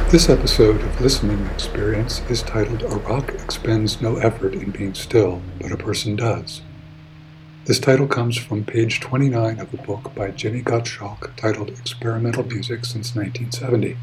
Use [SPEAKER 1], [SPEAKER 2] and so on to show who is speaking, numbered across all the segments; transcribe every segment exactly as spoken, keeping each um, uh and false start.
[SPEAKER 1] This episode of Listening Experience is titled A Rock Expends No Effort in Being Still, but a Person Does. This title comes from page twenty-nine of a book by Jenny Gottschalk titled Experimental Music Since nineteen seventy.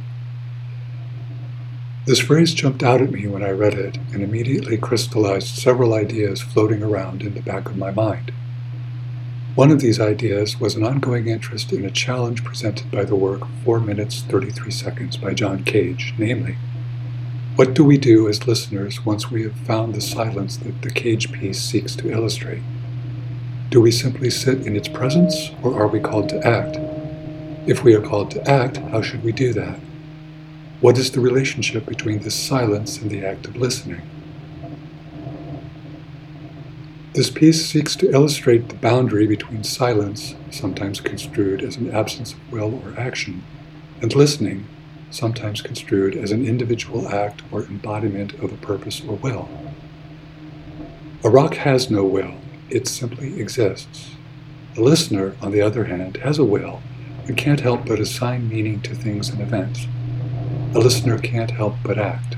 [SPEAKER 1] This phrase jumped out at me when I read it and immediately crystallized several ideas floating around in the back of my mind. One of these ideas was an ongoing interest in a challenge presented by the work four minutes thirty-three seconds by John Cage, namely, what do we do as listeners once we have found the silence that the Cage piece seeks to illustrate? Do we simply sit in its presence, or are we called to act? If we are called to act, how should we do that? What is the relationship between this silence and the act of listening? This piece seeks to illustrate the boundary between silence, sometimes construed as an absence of will or action, and listening, sometimes construed as an individual act or embodiment of a purpose or will. A rock has no will, it simply exists. The listener, on the other hand, has a will and can't help but assign meaning to things and events. A listener can't help but act.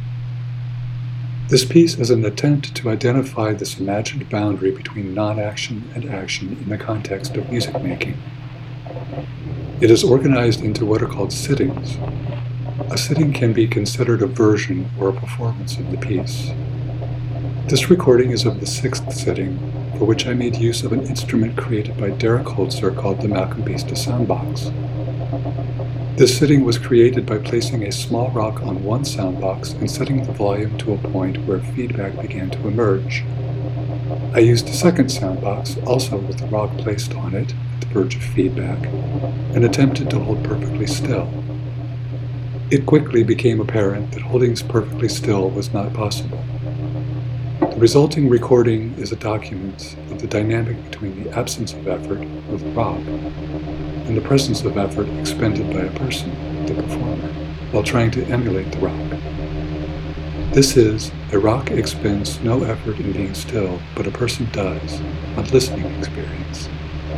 [SPEAKER 1] This piece is an attempt to identify this imagined boundary between non-action and action in the context of music making. It is organized into what are called sittings. A sitting can be considered a version or a performance of the piece. This recording is of the sixth sitting, for which I made use of an instrument created by Derek Holzer called the Malcolm Bista Soundbox. This sitting was created by placing a small rock on one soundbox and setting the volume to a point where feedback began to emerge. I used a second soundbox, also with the rock placed on it at the verge of feedback, and attempted to hold perfectly still. It quickly became apparent that holding perfectly still was not possible. The resulting recording is a document of the dynamic between the absence of effort with rock and the presence of effort expended by a person, the performer, while trying to emulate the rock. This is A Rock Expends No Effort in Being Still, but a Person Does, a listening experience.